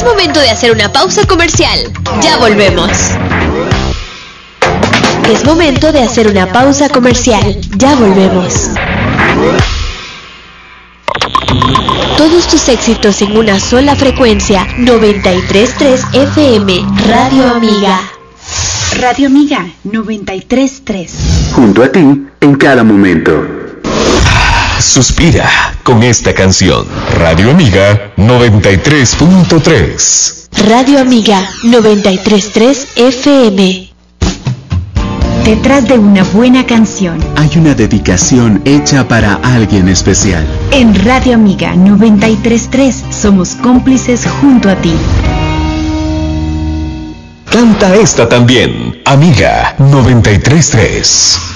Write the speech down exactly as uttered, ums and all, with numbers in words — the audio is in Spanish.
Es momento de hacer una pausa comercial. Ya volvemos. Es momento de hacer una pausa comercial. Ya volvemos. Todos tus éxitos en una sola frecuencia. noventa y tres punto tres F M, Radio Amiga. Radio Amiga noventa y tres punto tres. Junto a ti en cada momento. Suspira con esta canción. Radio Amiga noventa y tres punto tres. Radio Amiga noventa y tres punto tres F M. Detrás de una buena canción hay una dedicación hecha para alguien especial. En Radio Amiga noventa y tres punto tres somos cómplices junto a ti. Canta esta también, Amiga noventa y tres punto tres.